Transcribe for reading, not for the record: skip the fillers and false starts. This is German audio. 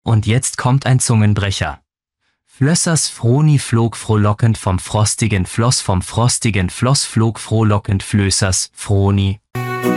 Und jetzt kommt ein Zungenbrecher. Flössers Froni flog frohlockend vom frostigen Floss flog frohlockend Flößers Froni.